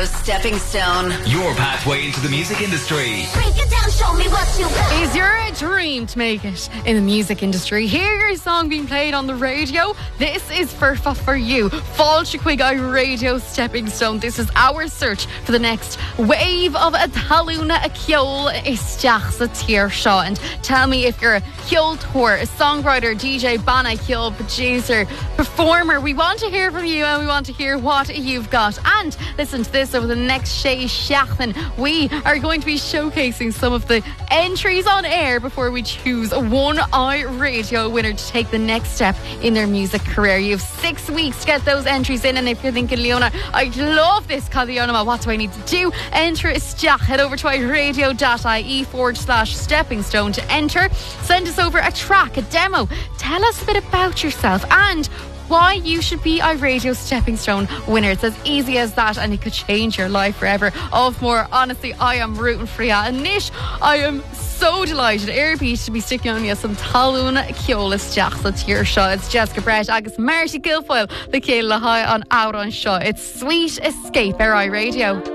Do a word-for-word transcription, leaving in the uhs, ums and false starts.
Radio Stepping Stone. Your pathway into the music industry. Break it down, show me what you got. Is your dream to make it in the music industry? Hear your song being played on the radio? This is Furfa for you. Fáilte Chuig I Radio Stepping Stone. This is our search for the next wave of a talúna a ceol isteach sa tír seo. And tell me if you're a ceol tour, a songwriter, D J, bana, ceol, producer, performer. We want to hear from you and we want to hear what you've got. And listen to this, over the next Shay Shachan, we are going to be showcasing some of the entries on air before we choose a one I Radio winner to take the next step in their music career. You have six weeks to get those entries in, and if you're thinking, Leona, I love this Cadionama, what do I need to do? Enter Isteach. Head over to iRadio.ie forward slash stepping stone to enter. Send us over a track, a demo. Tell us a bit about yourself and why you should be iRadio Stepping Stone winner. It's as easy as that, and it could change your life forever. Of more, honestly, I am rooting for you. And Nish, I am so delighted, Airbeat, to be sticking on you some talún ceolas Jacksa tír seo. It's Jessica Brett, agus Marty Guilfoyle, the Céile high on out on show. It's Sweet Escape, ar iRadio.